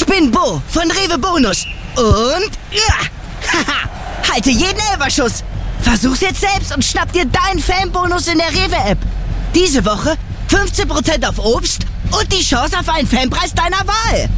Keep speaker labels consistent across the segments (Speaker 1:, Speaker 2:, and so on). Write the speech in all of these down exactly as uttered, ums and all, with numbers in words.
Speaker 1: bin Bo von Rewe Bonus. Und ja, haha, halte jeden Elferschuss. Versuch's jetzt selbst und schnapp dir deinen Fanbonus in der Rewe-App. Diese Woche fünfzehn Prozent auf Obst und die Chance auf einen Fanpreis deiner Wahl.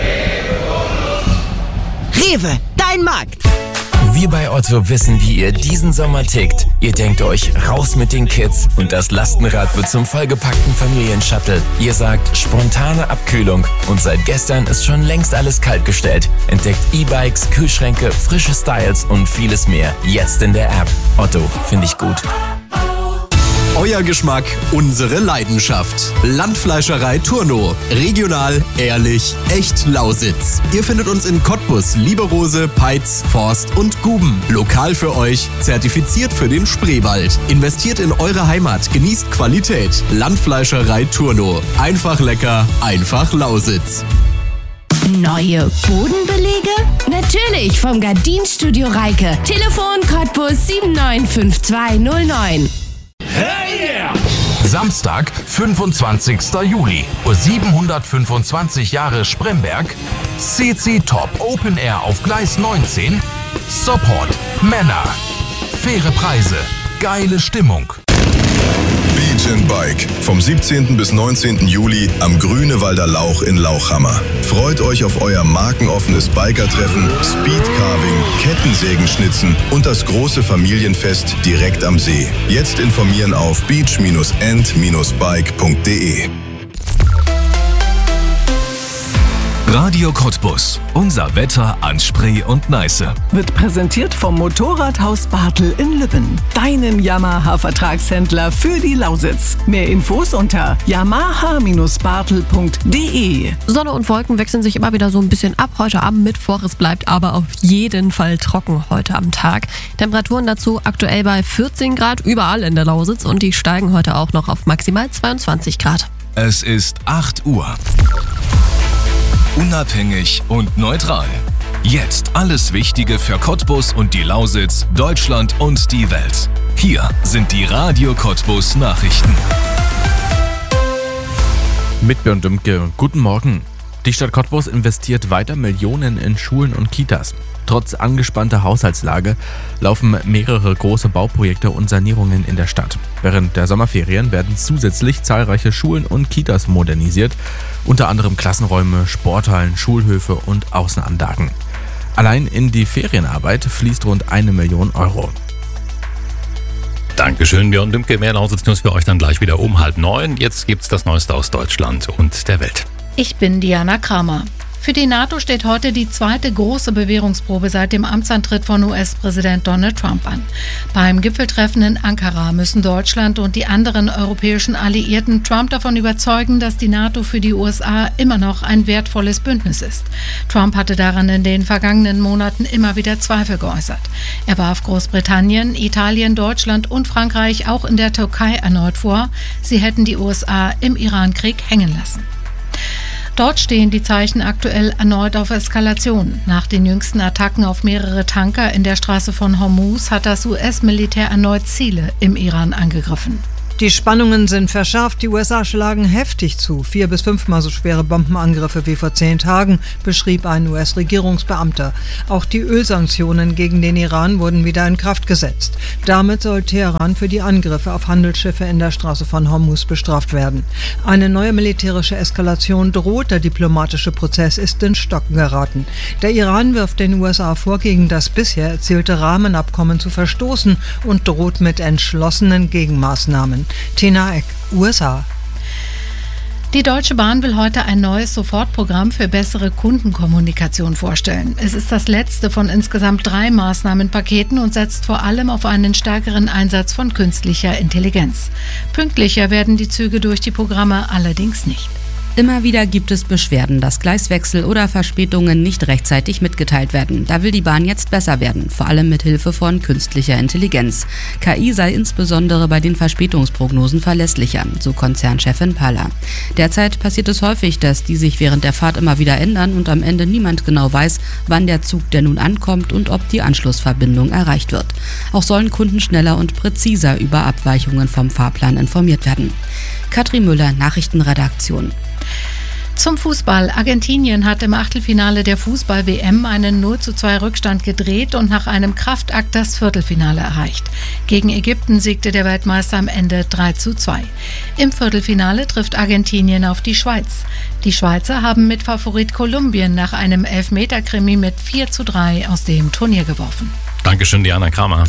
Speaker 1: Rewe, dein Markt.
Speaker 2: Wir bei Otto wissen, wie ihr diesen Sommer tickt. Ihr denkt euch, raus mit den Kids und das Lastenrad wird zum vollgepackten Familienshuttle. Ihr sagt, spontane Abkühlung und seit gestern ist schon längst alles kaltgestellt. Entdeckt E-Bikes, Kühlschränke, frische Styles und vieles mehr. Jetzt in der App. Otto, finde ich gut.
Speaker 3: Euer Geschmack, unsere Leidenschaft. Landfleischerei Turno. Regional, ehrlich, echt Lausitz. Ihr findet uns in Cottbus, Lieberose, Peitz, Forst und Guben. Lokal für euch, zertifiziert für den Spreewald. Investiert in eure Heimat, genießt Qualität. Landfleischerei Turno. Einfach lecker, einfach Lausitz.
Speaker 4: Neue Bodenbelege? Natürlich vom Gardinstudio Reike. Telefon Cottbus sieben neun fünf zwei null neun.
Speaker 5: Hey yeah! Samstag, fünfundzwanzigster Juli, siebenhundertfünfundzwanzig Jahre Spremberg, C C Top Open Air auf Gleis neunzehn, Support, Männer, faire Preise, geile Stimmung.
Speaker 6: Beach and Bike vom siebzehnten bis neunzehnten Juli am Grünewalder Lauch in Lauchhammer. Freut euch auf euer markenoffenes Bikertreffen, Speedcarving, Kettensägenschnitzen und das große Familienfest direkt am See. Jetzt informieren auf beach and bike punkt de.
Speaker 7: Radio Cottbus. Unser Wetter an Spree und Neiße.
Speaker 8: Wird präsentiert vom Motorradhaus Bartel in Lübben. Deinem Yamaha-Vertragshändler für die Lausitz. Mehr Infos unter yamaha bartel punkt de.
Speaker 9: Sonne und Wolken wechseln sich immer wieder so ein bisschen ab. Heute am Mittwoch. Es bleibt aber auf jeden Fall trocken heute am Tag. Temperaturen dazu aktuell bei vierzehn Grad überall in der Lausitz und die steigen heute auch noch auf maximal zweiundzwanzig Grad.
Speaker 7: Es ist acht Uhr. Unabhängig und neutral. Jetzt alles Wichtige für Cottbus und die Lausitz, Deutschland und die Welt. Hier sind die Radio Cottbus Nachrichten.
Speaker 10: Mit Björn Dümke, guten Morgen. Die Stadt Cottbus investiert weiter Millionen in Schulen und Kitas. Trotz angespannter Haushaltslage laufen mehrere große Bauprojekte und Sanierungen in der Stadt. Während der Sommerferien werden zusätzlich zahlreiche Schulen und Kitas modernisiert, unter anderem Klassenräume, Sporthallen, Schulhöfe und Außenanlagen. Allein in die Ferienarbeit fließt rund eine Million Euro.
Speaker 11: Dankeschön, Björn Dümke. Mehr Lausitz-News für euch dann gleich wieder um halb neun. Jetzt gibt's das Neueste aus Deutschland und der Welt.
Speaker 12: Ich bin Diana Kramer. Für die NATO steht heute die zweite große Bewährungsprobe seit dem Amtsantritt von U S-Präsident Donald Trump an. Beim Gipfeltreffen in Ankara müssen Deutschland und die anderen europäischen Alliierten Trump davon überzeugen, dass die NATO für die U S A immer noch ein wertvolles Bündnis ist. Trump hatte daran in den vergangenen Monaten immer wieder Zweifel geäußert. Er warf Großbritannien, Italien, Deutschland und Frankreich auch in der Türkei erneut vor, sie hätten die U S A im Irankrieg hängen lassen. Dort stehen die Zeichen aktuell erneut auf Eskalation. Nach den jüngsten Attacken auf mehrere Tanker in der Straße von Hormuz hat das U S-Militär erneut Ziele im Iran angegriffen.
Speaker 13: Die Spannungen sind verschärft, die U S A schlagen heftig zu. Vier bis fünfmal so schwere Bombenangriffe wie vor zehn Tagen, beschrieb ein U S-Regierungsbeamter. Auch die Ölsanktionen gegen den Iran wurden wieder in Kraft gesetzt. Damit soll Teheran für die Angriffe auf Handelsschiffe in der Straße von Hormuz bestraft werden. Eine neue militärische Eskalation droht, der diplomatische Prozess ist ins Stocken geraten. Der Iran wirft den U S A vor, gegen das bisher erzielte Rahmenabkommen zu verstoßen und droht mit entschlossenen Gegenmaßnahmen. Tina Eck, U S A.
Speaker 12: Die Deutsche Bahn will heute ein neues Sofortprogramm für bessere Kundenkommunikation vorstellen. Es ist das letzte von insgesamt drei Maßnahmenpaketen und setzt vor allem auf einen stärkeren Einsatz von künstlicher Intelligenz. Pünktlicher werden die Züge durch die Programme allerdings nicht.
Speaker 14: Immer wieder gibt es Beschwerden, dass Gleiswechsel oder Verspätungen nicht rechtzeitig mitgeteilt werden. Da will die Bahn jetzt besser werden, vor allem mit Hilfe von künstlicher Intelligenz. K I sei insbesondere bei den Verspätungsprognosen verlässlicher, so Konzernchefin Paller. Derzeit passiert es häufig, dass die sich während der Fahrt immer wieder ändern und am Ende niemand genau weiß, wann der Zug denn nun ankommt und ob die Anschlussverbindung erreicht wird. Auch sollen Kunden schneller und präziser über Abweichungen vom Fahrplan informiert werden. Katrin Müller, Nachrichtenredaktion.
Speaker 12: Zum Fußball. Argentinien hat im Achtelfinale der Fußball-W M einen null zu zwei Rückstand gedreht und nach einem Kraftakt das Viertelfinale erreicht. Gegen Ägypten siegte der Weltmeister am Ende drei zu zwei. Im Viertelfinale trifft Argentinien auf die Schweiz. Die Schweizer haben mit Favorit Kolumbien nach einem Elfmeter-Krimi mit vier zu drei aus dem Turnier geworfen.
Speaker 11: Dankeschön, Diana Kramer.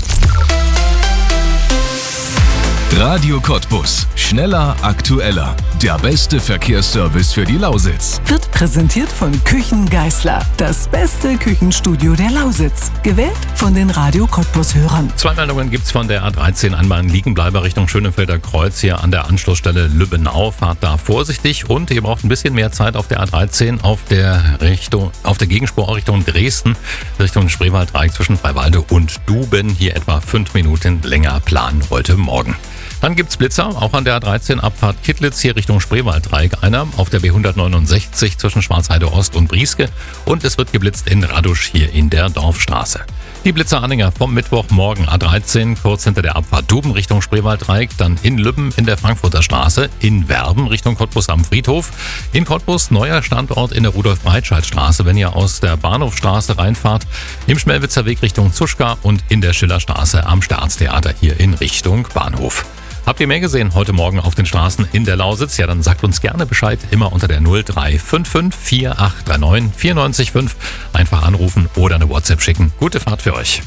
Speaker 7: Radio Cottbus. Schneller, aktueller. Der beste Verkehrsservice für die Lausitz.
Speaker 8: Wird präsentiert von Küchen Geisler. Das beste Küchenstudio der Lausitz. Gewählt von den Radio Cottbus-Hörern.
Speaker 11: Zwei Meldungen gibt es von der A dreizehn Anbahn Liegenbleiber Richtung Schönefelder Kreuz hier an der Anschlussstelle Lübbenau. Fahrt da vorsichtig und ihr braucht ein bisschen mehr Zeit auf der A dreizehn auf der Richtung, auf der Gegenspur Richtung Dresden, Richtung Spreewalddreieck zwischen Freiwalde und Duben. Hier etwa fünf Minuten länger planen heute Morgen. Dann gibt's Blitzer, auch an der A dreizehn Abfahrt Kittlitz hier Richtung Spreewalddreieck einer, auf der B hundertneunundsechzig zwischen Schwarzheide Ost und Brieske und es wird geblitzt in Radusch hier in der Dorfstraße. Die Blitzeranhänger vom Mittwochmorgen A dreizehn kurz hinter der Abfahrt Duben Richtung Spreewalddreieck, dann in Lübben in der Frankfurter Straße, in Werben Richtung Cottbus am Friedhof, in Cottbus neuer Standort in der Rudolf-Breitscheid-Straße, wenn ihr aus der Bahnhofstraße reinfahrt, im Schmelwitzer Weg Richtung Zuschka und in der Schillerstraße am Staatstheater hier in Richtung Bahnhof. Habt ihr mehr gesehen heute Morgen auf den Straßen in der Lausitz? Ja, dann sagt uns gerne Bescheid, immer unter der null drei fünf fünf vier acht drei neun vier neun fünf. Einfach anrufen oder eine WhatsApp schicken. Gute Fahrt für euch.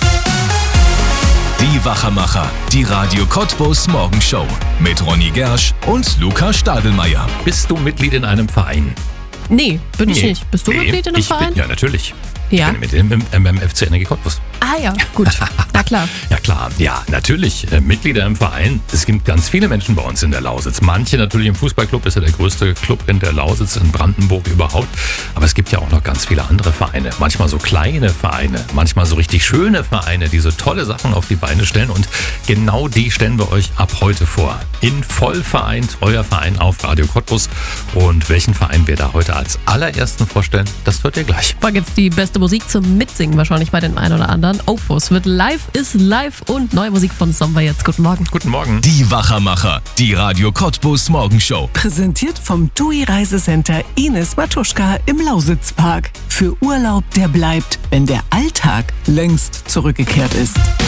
Speaker 7: Die Wachermacher, die Radio Cottbus Morgenshow mit Ronny Gersch und Luca Stadelmeier.
Speaker 11: Bist du Mitglied in einem Verein?
Speaker 9: Nee, bin ich
Speaker 11: Nee.
Speaker 9: nicht. Bist du
Speaker 11: Nee,
Speaker 9: Mitglied in einem
Speaker 11: ich
Speaker 9: Verein?
Speaker 11: Bin, ja, natürlich.
Speaker 9: Ja.
Speaker 11: Ich bin mit dem M M F C Energie Cottbus.
Speaker 9: Ah ja, gut. Na klar.
Speaker 11: Ja klar, ja natürlich, äh, Mitglieder im Verein. Es gibt ganz viele Menschen bei uns in der Lausitz. Manche natürlich im Fußballclub, ist ja der größte Club in der Lausitz, in Brandenburg überhaupt. Aber es gibt ja auch noch ganz viele andere Vereine. Manchmal so kleine Vereine, manchmal so richtig schöne Vereine, die so tolle Sachen auf die Beine stellen. Und genau die stellen wir euch ab heute vor. In voll vereint, euer Verein auf Radio Cottbus. Und welchen Verein wir da heute als allerersten vorstellen, das hört ihr gleich.
Speaker 9: Da gibt's die beste Musik zum Mitsingen wahrscheinlich bei den einen oder anderen. Opus wird Live ist live und neue Musik von Sommer jetzt. Guten Morgen.
Speaker 11: Guten Morgen.
Speaker 7: Die Wachermacher, die Radio Cottbus Morgenshow.
Speaker 8: Präsentiert vom T U I Reisecenter Ines Matuschka im Lausitzpark. Für Urlaub, der bleibt, wenn der Alltag längst zurückgekehrt ist.